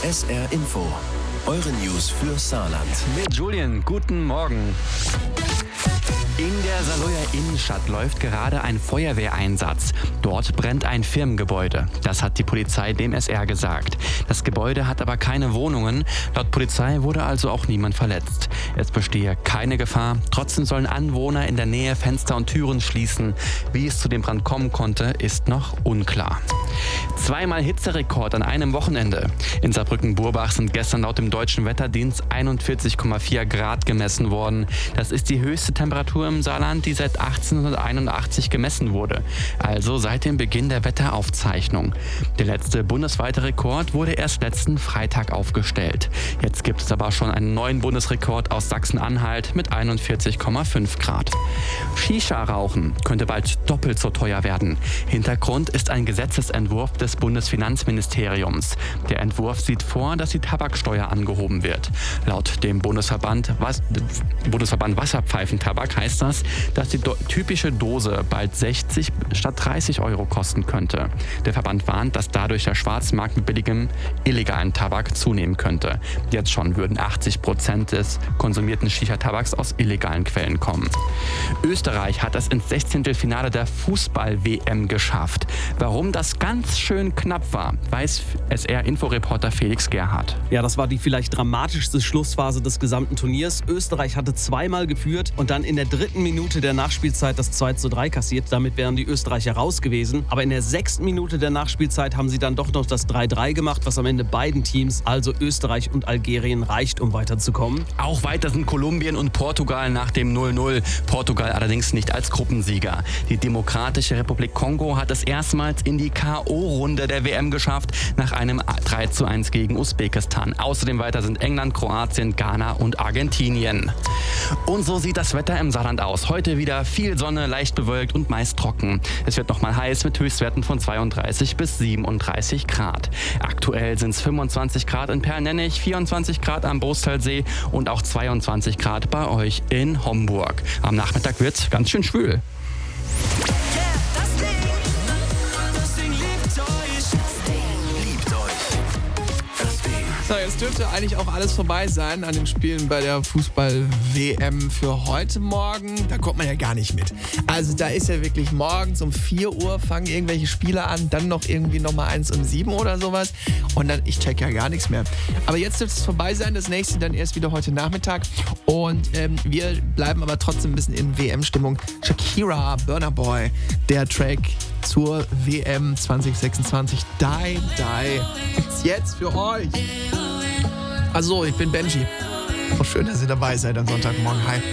SR Info. Eure News für Saarland. Mit Julian, guten Morgen. In der Saarlouer Innenstadt läuft gerade ein Feuerwehreinsatz. Dort brennt ein Firmengebäude. Das hat die Polizei dem SR gesagt. Das Gebäude hat aber keine Wohnungen. Laut Polizei wurde also auch niemand verletzt. Es bestehe keine Gefahr. Trotzdem sollen Anwohner in der Nähe Fenster und Türen schließen. Wie es zu dem Brand kommen konnte, ist noch unklar. Zweimal Hitzerekord an einem Wochenende. In Saarbrücken-Burbach sind gestern laut dem Deutschen Wetterdienst 41,4 Grad gemessen worden. Das ist die höchste Temperatur im Saarland, die seit 1881 gemessen wurde. Also seit dem Beginn der Wetteraufzeichnung. Der letzte bundesweite Rekord wurde erst letzten Freitag aufgestellt. Jetzt gibt es aber schon einen neuen Bundesrekord aus Sachsen-Anhalt mit 41,5 Grad. Shisha-Rauchen könnte bald doppelt so teuer werden. Hintergrund ist ein Gesetzesentwurf des Bundesfinanzministeriums. Der Entwurf sieht vor, dass die Tabaksteuer angehoben wird. Laut dem Bundesverband Wasserpfeifentabak heißt das, dass die typische Dose bald 60 statt 30 Euro kosten könnte. Der Verband warnt, dass dadurch der Schwarzmarkt mit billigem, illegalen Tabak zunehmen könnte. Jetzt schon würden 80% des konsumierten Shisha-Tabaks aus illegalen Quellen kommen. Österreich hat es ins 16. Finale der Fußball-WM geschafft. Warum das ganz schön knapp war, weiß SR-Inforeporter Felix Gerhardt. Ja, das war die vielleicht dramatischste Schlussphase des gesamten Turniers. Österreich hatte zweimal geführt und dann in der 3. Minute der Nachspielzeit das 2:3 kassiert. Damit wären die Österreicher raus gewesen. Aber in der 6. Minute der Nachspielzeit haben sie dann doch noch das 3:3 gemacht, was am Ende beiden Teams, also Österreich und Algerien, reicht, um weiterzukommen. Auch weiter sind Kolumbien und Portugal nach dem 0:0. Portugal allerdings nicht als Gruppensieger. Die Demokratische Republik Kongo hat es erstmals in die K.O.-Runde der WM geschafft, nach einem 3:1 gegen Usbekistan. Außerdem weiter sind England, Kroatien, Ghana und Argentinien. Und so sieht das Wetter im Saarland aus. Heute wieder viel Sonne, leicht bewölkt und meist trocken. Es wird nochmal heiß mit Höchstwerten von 32 bis 37 Grad. Aktuell sind es 25 Grad in Perlnennich, 24 Grad am Brustalsee und auch 22 Grad bei euch in Homburg. Am Nachmittag wird es ganz schön schwül. So, jetzt dürfte eigentlich auch alles vorbei sein an den Spielen bei der Fußball-WM für heute Morgen. Da kommt man ja gar nicht mit. Also da ist ja wirklich morgens um 4 Uhr fangen irgendwelche Spiele an, dann noch irgendwie nochmal eins um 7 oder sowas und dann, ich check ja gar nichts mehr. Aber jetzt dürfte es vorbei sein, das nächste dann erst wieder heute Nachmittag und wir bleiben aber trotzdem ein bisschen in WM-Stimmung. Shakira, Burna Boy, der Track zur WM 2026, Die, gibt's jetzt für euch. Also, ich bin Benji. Oh, schön, dass ihr dabei seid am Sonntagmorgen. Hi.